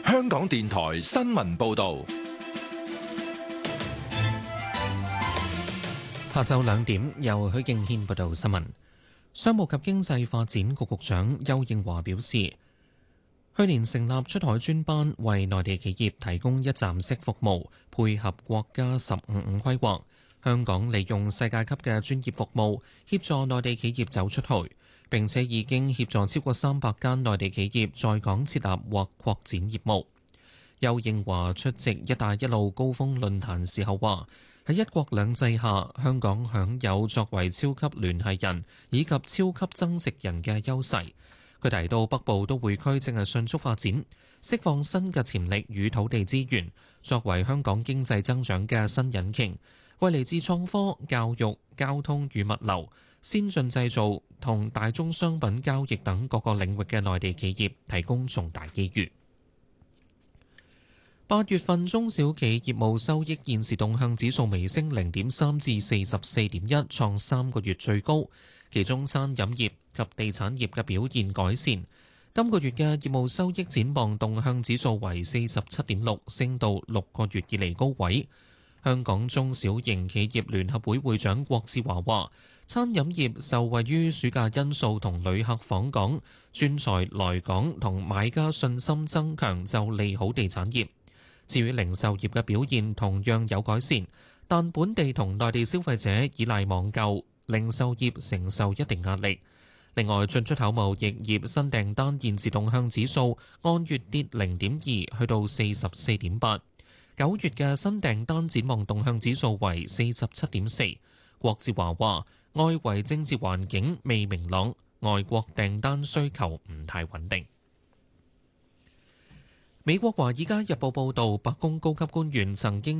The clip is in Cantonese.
香港電台新聞報道。 下晝2點，由許敬軒報道新聞。商務及經濟發展局局長邱應華表示，去年成立出海專班，為內地企業提供一站式服務，配合國家15-5規劃。香港利用世界級嘅專業服務，協助內地企業走出去，並且已經協助超過300間內地企業在港設立或擴展業務。邱應華出席「一帶一路」高峰論壇時候話，喺一國兩制下，香港享有作為超級聯繫人以及超級增值人嘅優勢。佢提到北部都會區正係迅速發展，釋放新嘅潛力與土地資源，作為香港經濟增長嘅新引擎，為嚟自創科、教育、交通與物流、先進製造同大宗商品交易等各個領域嘅內地企業提供重大機遇。8月份中小企業務收益現時動向指數微升0.3至44.1，創3個月最高。其中餐飲業及地產業嘅表現改善。今個月嘅業務收益展望動向指數為47.6，升到6個月以嚟高位。香港中小型企業聯合會會長郭志華話，餐飲業受惠於暑假因素同旅客訪港、專才來港同買家信心增強，就利好地產業。至於零售業嘅表現同樣有改善，但本地同內地消費者依賴網購，零售業承受一定壓力。另外，進出口貿易業新訂單現時動向指數按月跌0.2，去到44.8。9月嘅新訂單展望動向指數為47.4。郭志華話：外圍政治環境未明朗，外國訂單需求唔太穩定。美國《華爾街日報》報導，白宮高級官員曾經